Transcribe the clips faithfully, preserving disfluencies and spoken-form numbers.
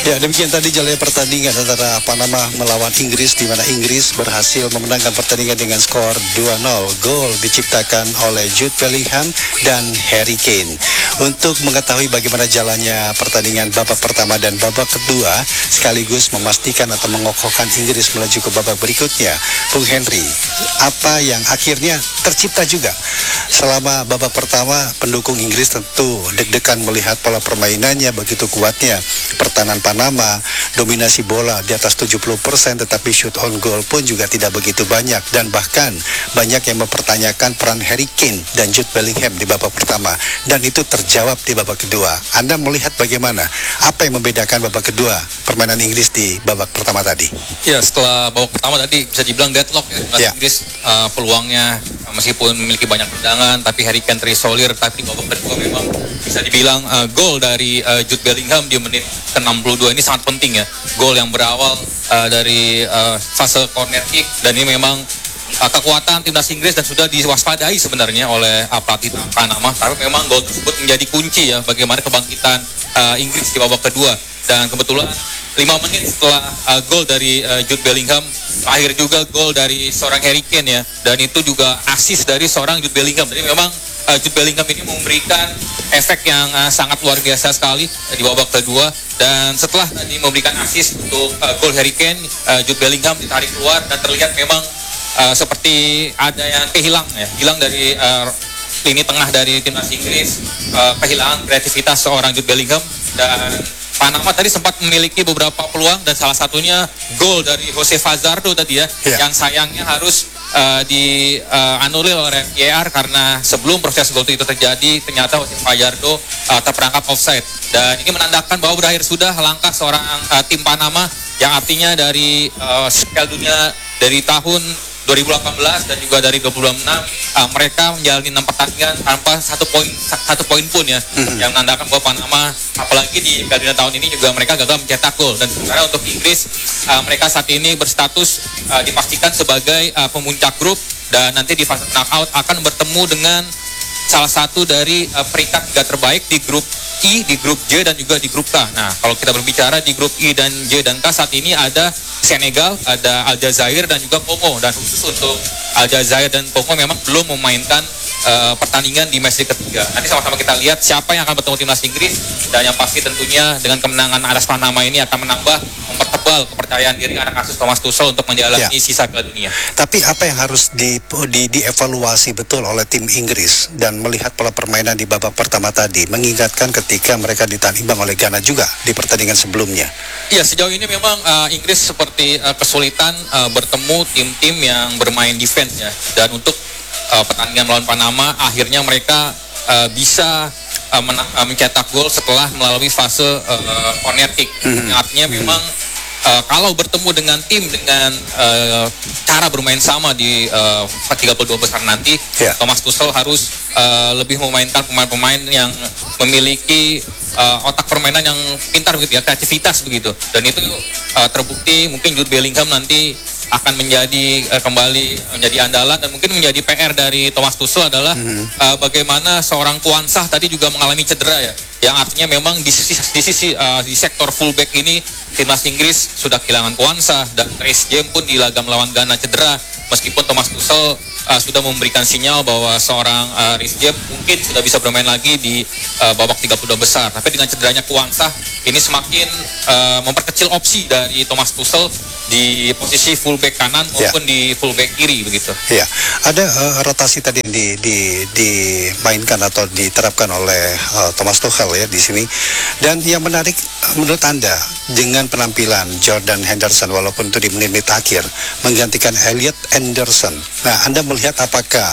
Ya, demikian tadi jalannya pertandingan antara Panama melawan Inggris, di mana Inggris berhasil memenangkan pertandingan dengan skor dua nol. Gol diciptakan oleh Jude Bellingham dan Harry Kane. Untuk mengetahui bagaimana jalannya pertandingan babak pertama dan babak kedua, sekaligus memastikan atau mengokohkan Inggris melaju ke babak berikutnya, Bung Henry, apa yang akhirnya tercipta juga selama babak pertama? Pendukung Inggris tentu deg-degan melihat pola permainannya begitu kuatnya pertahanan Panama, dominasi bola di atas tujuh puluh persen, tetapi shoot on goal pun juga tidak begitu banyak, dan bahkan banyak yang mempertanyakan peran Harry Kane dan Jude Bellingham di babak pertama, dan itu terjawab di babak kedua. Anda melihat bagaimana? Apa yang membedakan babak kedua permainan Inggris di babak pertama tadi? Ya, setelah babak pertama tadi bisa dibilang deadlock ya. Ya. Inggris uh, peluangnya meskipun memiliki banyak tendangan, tapi Harry Kane terisolir. Tapi di babak kedua memang bisa dibilang uh, gol dari uh, Jude Bellingham di menit ke enam puluh dua ini sangat penting ya. Gol yang berawal uh, dari uh, fase corner kick, dan ini memang uh, kekuatan timnas Inggris dan sudah diwaspadai sebenarnya oleh uh, pelatih Panama. Tapi memang gol tersebut menjadi kunci ya bagaimana kebangkitan uh, Inggris di babak kedua. Dan kebetulan lima menit setelah uh, gol dari uh, Jude Bellingham, akhir juga gol dari seorang Harry Kane ya, dan itu juga assist dari seorang Jude Bellingham. Jadi memang uh, Jude Bellingham ini memberikan efek yang uh, sangat luar biasa sekali uh, di babak kedua. Dan setelah tadi memberikan assist untuk uh, gol Harry Kane, uh, Jude Bellingham ditarik keluar dan terlihat memang uh, seperti ada yang kehilang ya, hilang dari uh, lini tengah dari timnas Inggris, uh, kehilangan kreativitas seorang Jude Bellingham. Dan Panama tadi sempat memiliki beberapa peluang, dan salah satunya gol dari Jose Fazardo tadi ya, yeah. yang sayangnya harus uh, dianulir uh, oleh V A R karena sebelum proses gol itu terjadi ternyata Jose Fazardo uh, terperangkap offside. Dan ini menandakan bahwa berakhir sudah langkah seorang uh, tim Panama, yang artinya dari uh, Piala Dunia dari tahun dua ribu delapan belas dan juga dari dua ribu dua puluh enam uh, mereka menjalani enam pertandingan tanpa satu poin satu poin pun ya, mm-hmm. yang menandakan bahwa Panama apalagi di Piala Dunia tahun ini juga mereka gagal mencetak gol. Dan sementara untuk Inggris uh, mereka saat ini berstatus uh, dipastikan sebagai uh, pemuncak grup, dan nanti di fase knockout akan bertemu dengan salah satu dari uh, peringkat tiga terbaik di grup I, di grup J, dan juga di grup K. Nah, kalau kita berbicara di grup I dan J dan K saat ini ada Senegal, ada Aljazair, dan juga Kongo. Dan khusus untuk Aljazair dan Kongo memang belum memainkan uh, pertandingan di match ketiga. Nanti sama-sama kita lihat siapa yang akan bertemu timnas Inggris, dan yang pasti tentunya dengan kemenangan atas Panama ini akan menambah, mempertebal kepercayaan diri anak asuh Thomas Tuchel untuk menjalani ya. sisa Piala Dunia. Tapi apa yang harus di, di, dievaluasi betul oleh tim Inggris, dan melihat pola permainan di babak pertama tadi, mengingatkan ketika mereka ditahan imbang oleh Ghana juga di pertandingan sebelumnya? Ya, sejauh ini memang uh, Inggris seperti uh, kesulitan uh, bertemu tim-tim yang bermain defense ya. Dan untuk uh, pertandingan melawan Panama, akhirnya mereka uh, bisa uh, menang, uh, mencetak gol setelah melalui fase uh, corner kick. Mm-hmm. Artinya memang uh, kalau bertemu dengan tim dengan uh, cara bermain sama di uh, tiga puluh dua besar nanti, yeah. Thomas Tuchel harus uh, lebih memainkan pemain-pemain yang memiliki Uh, otak permainan yang pintar begitu ya, kreativitas begitu. Dan itu uh, terbukti mungkin Jude Bellingham nanti akan menjadi uh, kembali menjadi andalan, dan mungkin menjadi P R dari Thomas Tuchel adalah mm-hmm. uh, bagaimana seorang Kwanzaa tadi juga mengalami cedera ya, yang artinya memang di sisi di sisi uh, di sektor fullback ini timnas Inggris sudah kehilangan Kwanzaa, dan Reece James pun di laga melawan Ghana cedera, meskipun Thomas Tuchel uh, sudah memberikan sinyal bahwa seorang uh, Reece James mungkin sudah bisa bermain lagi di uh, babak tiga puluh dua besar. Tapi dengan cederanya Kwanzaa ini semakin uh, memperkecil opsi dari Thomas Tuchel di posisi fullback kanan maupun yeah. di fullback kiri begitu. Ya, yeah. ada uh, rotasi tadi yang di, di, dimainkan atau diterapkan oleh uh, Thomas Tuchel ya di sini. Dan yang menarik menurut Anda dengan penampilan Jordan Henderson walaupun itu di menit-menit akhir menggantikan Elliot Anderson. Nah, Anda melihat apakah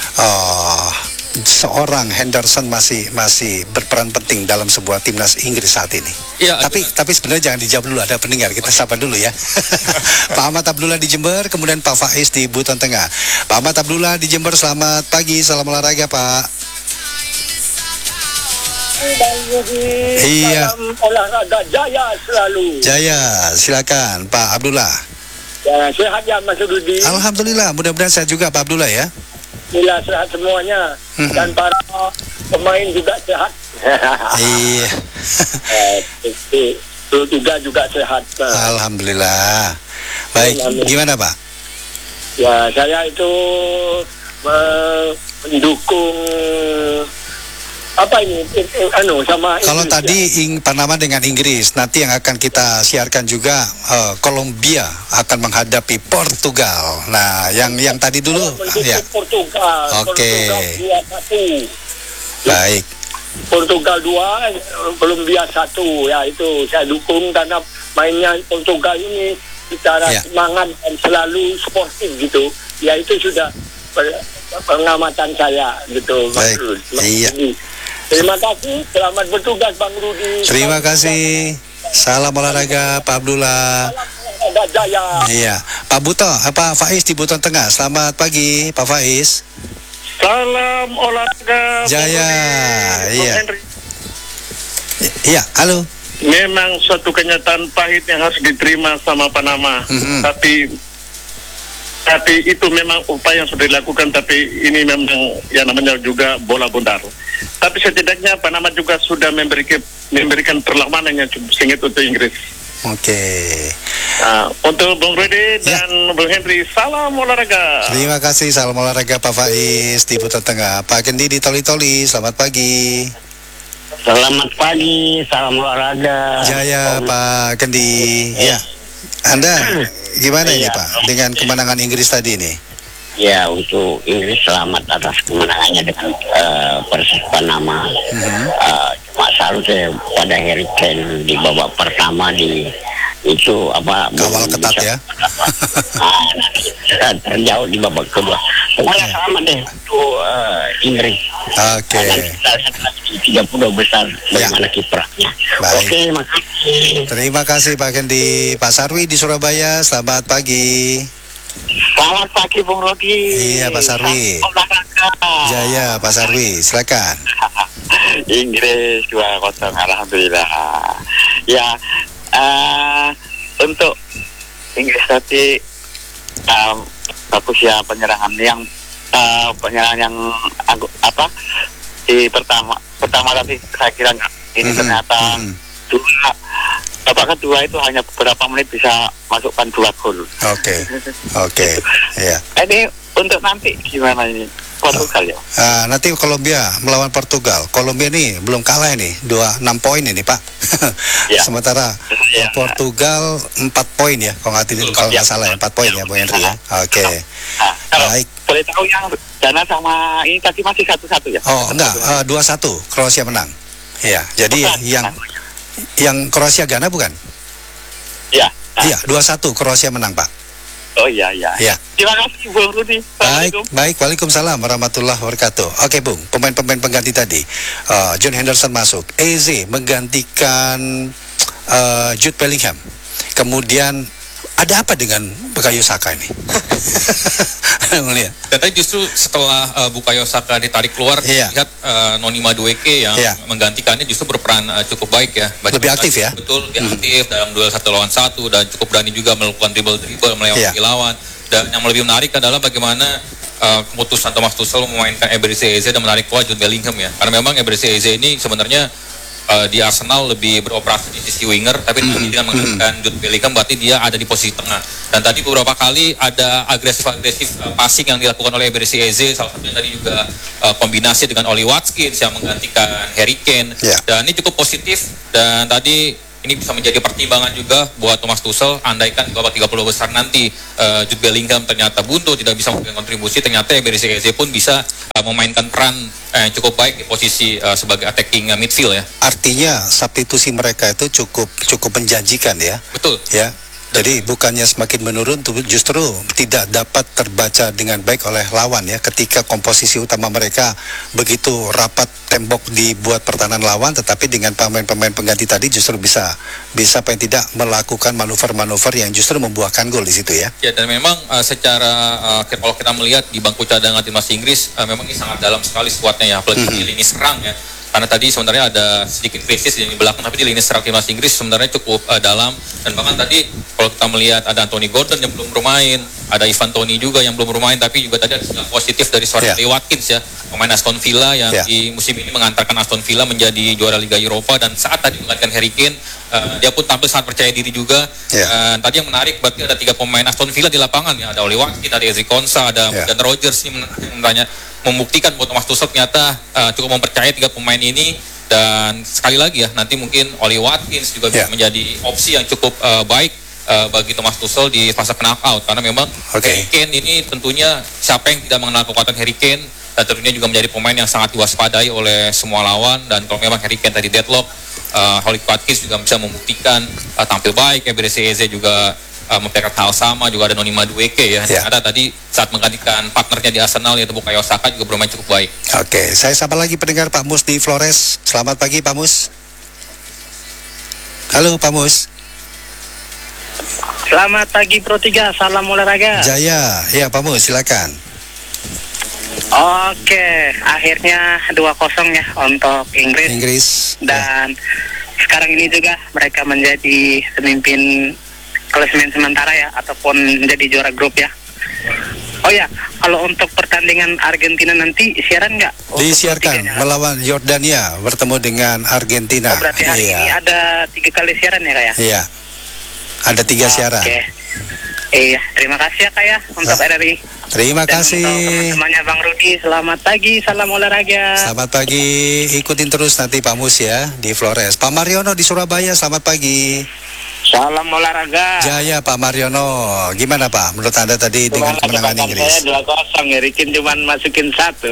uh, seorang Henderson masih masih berperan penting dalam sebuah timnas Inggris saat ini? Ya, tapi ada. tapi sebenarnya jangan dijawab dulu, ada pendengar, kita sapa dulu ya. Pak Ahmad Abdullah di Jember, kemudian Pak Faiz di Buton Tengah. Pak Ahmad Abdullah di Jember, selamat pagi, salam olahraga Pak. Iya. Salam olahraga jaya selalu. Jaya, silakan Pak Abdullah. Ya, sehat ya Mas Rudi. Alhamdulillah, mudah-mudahan sehat juga Pak Abdullah ya. Alhamdulillah sehat semuanya. Hmm. Dan para pemain juga sehat. Iya. eh, Portugal juga sehat. Pak. Alhamdulillah. Baik, gimana Pak? Ya, saya itu uh, mendukung apa ini? Eh, eh, anu sama Kalau Inggris, tadi ya. Ing, Panama dengan Inggris, nanti yang akan kita siarkan juga uh, Kolombia akan menghadapi Portugal. Nah, yang yang tadi dulu, Mendukung ya. Portugal. Oke. Portugal dua satu. Baik. Portugal dua, Kolombia satu. Ya itu saya dukung karena mainnya Portugal ini secara Ya. semangat dan selalu sportif gitu. Ya itu sudah per- pengamatan saya gitu. Mas Baik. Rudi. Mas Iya. Rudi. Terima kasih, selamat bertugas Bang Rudi. Terima kasih. Salam olahraga Pak Abdullah. Ada Jaya. Iya, Pak Buto, apa Faiz di Buton Tengah. Selamat pagi, Pak Faiz. Salam olahraga. Jaya, Bung iya. Henry. I- Iya, halo. Memang suatu kenyataan pahit yang harus diterima sama Panama. Mhm. Tapi tapi itu memang upaya yang sudah dilakukan, tapi ini memang yang namanya juga bola bundar. Tapi setidaknya Panama juga sudah memberikan memberikan perlawanan yang cukup sengit untuk Inggris. Oke. Nah, untuk Bung Rudi Ya. dan Bung Henry, salam olahraga. Terima kasih, salam olahraga Pak Faiz di Buton Tengah. Pak Kendi di Toli-Toli, selamat pagi. Selamat pagi, salam olahraga. Jaya Pak Kendi. Ya, Anda gimana ini Iya. Pak dengan kemenangan Inggris tadi ini? Ya, untuk Inggris selamat atas kemenangannya dengan uh, Persis Panama. Uh, cuma salut saya pada Harry Kane di babak pertama di itu apa Kawal belum ketat bisa- ya. Ah, terjauh di babak kedua. Pokoknya selamat deh untuk uh, Inggris. Oke. Karena kita lihat lagi tiga puluh besar bagaimana kiprahnya. Baik. Oke, makasih. Terima kasih Pak Kendi. Pak Sarwi di Surabaya, selamat pagi. Selamat pagi Bung Rodi. Iya, Pak Sarwi. Salam olahraga. Jaya Pak Sarwi, silakan. Inggris dua kosong, alhamdulillah. Ya, eh, untuk Inggris tadi um, bagus ya penyerangan yang uh, penyerangan yang aku, apa di pertama pertama tadi saya kira nggak. Ini Mhm, ternyata mhm. dua babak kedua itu hanya beberapa menit bisa masukkan dua gol. Oke, oke, ya. Ini untuk nanti gimana ini Portugal ya? Ah, nanti Kolombia melawan Portugal. Kolombia nih belum kalah ini, dua enam poin ini Pak. Ya. Sementara Ya. Portugal empat poin ya, kalau nggak tidak- kalau nggak salah ya empat poin ya, Bu Henry ya. Oke, Nah, kalau baik. boleh tahu yang Dana sama ini tadi masih satu-satu ya? Oh enggak, eh, dua satu Kroasia menang. Iya, jadi Bukan, yang bukan. yang Kroasia Ghana bukan? Ya. Nah, Iya, dua satu Kroasia menang Pak. Oh iya iya. Iya. Terima kasih Bung Rudi. Baik, Assalamualaikum. baik. Waalaikumsalam warahmatullahi wabarakatuh. Oke, Bung. Pemain-pemain pengganti tadi. Uh, John Henderson masuk. Eze menggantikan uh, Jude Bellingham. Kemudian ada apa dengan Bukayo Saka ini? Melihat. Dan tadi justru setelah uh, Bukayo Saka ditarik keluar, Iya. lihat uh, Noni Madueke yang Iya. menggantikannya justru berperan uh, cukup baik ya. Bagi- Lebih aktif ya? Betul, lebih aktif dalam duel satu lawan satu dan cukup berani juga melakukan dribble-dribble melewati Iya. lawan. Dan yang lebih menarik adalah bagaimana uh, keputusan Thomas Tuchel memainkan Eberechi Eze dan menarik keluar Jude Bellingham ya. Karena memang Eberechi Eze ini sebenarnya uh, di Arsenal lebih beroperasi di sisi winger, tapi Mm-hmm. dengan menggunakan Jude Bellingham berarti dia ada di posisi tengah. Dan tadi beberapa kali ada agresif-agresif uh, passing yang dilakukan oleh Eberechi Eze, salah satunya tadi juga uh, kombinasi dengan Oli Watkins yang menggantikan Harry Kane. Ya. Dan ini cukup positif dan tadi ini bisa menjadi pertimbangan juga buat Thomas Tuchel, andaikan di babak tiga puluh besar nanti uh, Jude Bellingham ternyata buntu, tidak bisa memberikan kontribusi, ternyata Eberechi Eze pun bisa uh, memainkan peran uh, yang cukup baik di posisi uh, sebagai attacking uh, midfield ya. Artinya substitusi mereka itu cukup cukup menjanjikan ya. Betul. Ya. Jadi bukannya semakin menurun, tu- justru tidak dapat terbaca dengan baik oleh lawan ya. Ketika komposisi utama mereka begitu rapat, tembok dibuat pertahanan lawan, tetapi dengan pemain-pemain pengganti tadi justru bisa bisa paling tidak melakukan manuver-manuver yang justru membuahkan gol di situ ya. Ya, dan memang uh, secara uh, kalau kita melihat di bangku cadangan timnas Inggris uh, memang ini sangat dalam sekali skuadnya ya, apalagi di lini serang ya. Karena tadi sebenarnya ada sedikit krisis di belakang, tapi di lini serang timnas Inggris sebenarnya cukup uh, dalam. Dan bahkan tadi kalau kita melihat ada Anthony Gordon yang belum bermain, ada Ivan Toney juga yang belum bermain, tapi juga tadi ada sinyal positif dari seorang Yeah. Lee Watkins ya, pemain Aston Villa yang Yeah. di musim ini mengantarkan Aston Villa menjadi juara Liga Eropa, dan saat tadi menggantikan Harry Kane, uh, dia pun tampil sangat percaya diri juga. Yeah. Dan tadi yang menarik berarti ada tiga pemain Aston Villa di lapangan ya, ada Lee Watkins, ada Ezri Konsa, ada Yeah. dan Rogers ini menanya membuktikan bahwa Thomas Tuchel ternyata uh, cukup mempercayai tiga pemain ini. Dan sekali lagi ya, nanti mungkin Oli Watkins juga bisa Yeah. menjadi opsi yang cukup uh, baik uh, bagi Thomas Tuchel di fase knockout, karena memang Oke. Harry Kane ini tentunya siapa yang tidak mengenal kekuatan Harry Kane, dan tentunya juga menjadi pemain yang sangat diwaspadai oleh semua lawan. Dan kalau memang Harry Kane tadi deadlock, uh, Oli Watkins juga bisa membuktikan uh, tampil baik, Eberechi Eze juga uh, memperlihatkan hal sama, juga ada Noni Madueke ya. Yeah. Ada tadi saat menggantikan partnernya di Arsenal yaitu Bukayo Saka juga bermain cukup baik. Oke, saya sapa lagi pendengar Pak Mus di Flores. Selamat pagi Pak Mus. Halo Pak Mus. Selamat pagi Pro tiga, salam olahraga. Jaya, ya Pak Mus silakan. Oke, akhirnya dua kosong ya untuk Inggris. Inggris. Ya. Dan sekarang ini juga mereka menjadi pemimpin klasemen sementara ya, ataupun menjadi juara grup ya. Oh ya, kalau untuk pertandingan Argentina nanti siaran nggak? Untuk Disiarkan pertiganya? melawan Yordania bertemu dengan Argentina. Oh, berarti hari Iya. ini ada tiga kali siaran ya kak ya? Iya. Ada tiga siaran. Oke. Iya, terima kasih ya kak ya untuk Ah. R R I. Terima Dan kasih. untuk teman-temannya Bang Rudi, selamat pagi, salam olahraga. Selamat pagi. Ikutin terus nanti Pak Mus ya di Flores. Pak Mariono di Surabaya, selamat pagi. Salam olahraga. Jaya Pak Mariono. Gimana Pak menurut Anda tadi dengan kemenangan Inggris? Saya dua kosong, Rikin cuma masukin satu.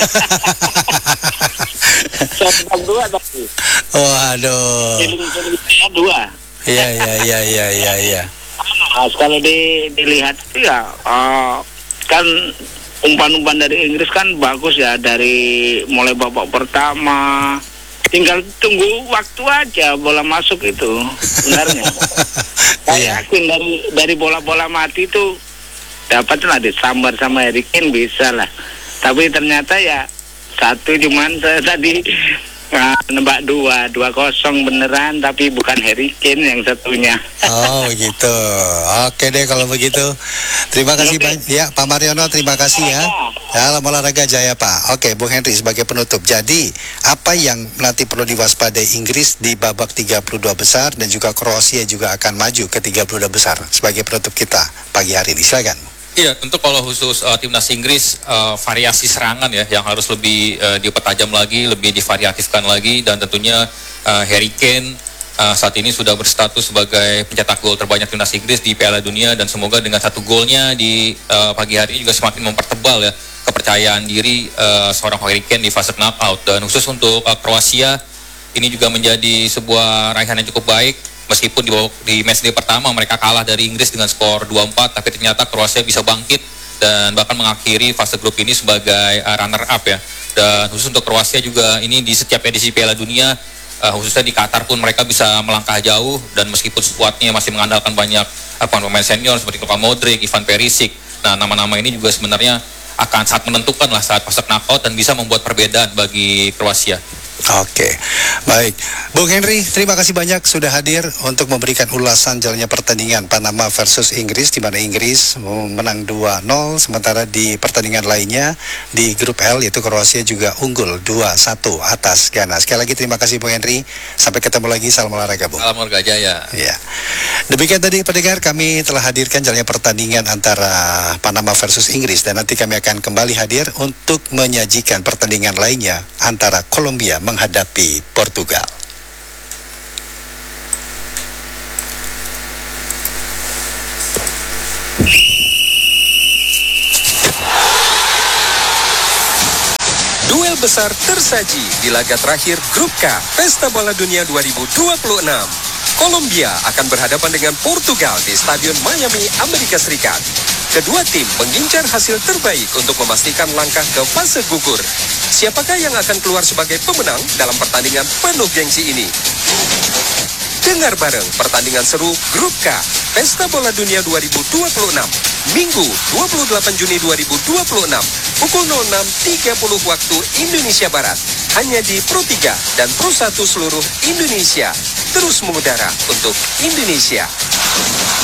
Saya dua tapi. Oh aduh. Feeling-feeling saya dua. Iya iya iya iya iya iya. Nah, kalau di, dilihat itu ya, uh, kan umpan-umpan dari Inggris kan bagus ya, dari mulai babak pertama. Tinggal tunggu waktu aja bola masuk itu sebenarnya. Saya Iya. yakin dari dari bola-bola mati itu dapatlah disambar sama Harry Kane bisa lah. Tapi ternyata ya satu cuman saya tadi nah, nembak dua, dua kosong beneran, tapi bukan Harry Kane yang satunya. Oh gitu. Oke deh kalau begitu. Terima kasih Oke. banyak ya Pak Mariono, terima kasih ya. Salam olahraga Jaya Pak. Oke Bung Henry sebagai penutup. Jadi apa yang nanti perlu diwaspadai Inggris di babak tiga puluh dua besar, dan juga Kroasia juga akan maju ke tiga puluh dua besar sebagai penutup kita pagi hari ini. Silakan. Iya, tentu kalau khusus uh, timnas Inggris, uh, variasi serangan ya yang harus lebih uh, dipertajam lagi, lebih divariatifkan lagi, dan tentunya uh, Harry Kane uh, saat ini sudah berstatus sebagai pencetak gol terbanyak timnas Inggris di Piala Dunia, dan semoga dengan satu golnya di uh, pagi hari ini juga semakin mempertebal ya kepercayaan diri uh, seorang Harry Kane di fase knockout. Dan khusus untuk uh, Kroasia, ini juga menjadi sebuah raihan yang cukup baik. Meskipun di, di matchday pertama mereka kalah dari Inggris dengan skor dua empat, tapi ternyata Kroasia bisa bangkit dan bahkan mengakhiri fase grup ini sebagai uh, runner up ya. Dan khusus untuk Kroasia juga ini di setiap edisi Piala Dunia, uh, khususnya di Qatar pun mereka bisa melangkah jauh, dan meskipun skuadnya masih mengandalkan banyak uh, pemain senior seperti Luka Modric, Ivan Perisic. Nah, nama-nama ini juga sebenarnya akan sangat menentukan lah saat fase knockout dan bisa membuat perbedaan bagi Kroasia. Oke, baik. Bung Henry, terima kasih banyak sudah hadir untuk memberikan ulasan jalannya pertandingan Panama versus Inggris, di mana Inggris menang dua nol, sementara di pertandingan lainnya di grup L yaitu Kroasia juga unggul dua satu atas Ghana. Sekali lagi terima kasih Bung Henry. Sampai ketemu lagi, salam olahraga Bung. Salam olahraga Jaya. Ya. Demikian tadi pendengar, kami telah hadirkan jalannya pertandingan antara Panama versus Inggris, dan nanti kami akan kembali hadir untuk menyajikan pertandingan lainnya antara Kolombia menghadapi Portugal. Duel besar tersaji di laga terakhir Grup K Pesta Bola Dunia dua ribu dua puluh enam. Kolombia akan berhadapan dengan Portugal di Stadion Miami, Amerika Serikat. Kedua tim mengincar hasil terbaik untuk memastikan langkah ke fase gugur. Siapakah yang akan keluar sebagai pemenang dalam pertandingan penuh gengsi ini? Dengar bareng pertandingan seru Grup K Pesta Bola Dunia dua ribu dua puluh enam, Minggu dua puluh delapan Juni dua ribu dua puluh enam, pukul nol enam tiga puluh waktu Indonesia Barat. hanya di Pro tiga dan Pro satu seluruh Indonesia. Terus mengudara untuk Indonesia.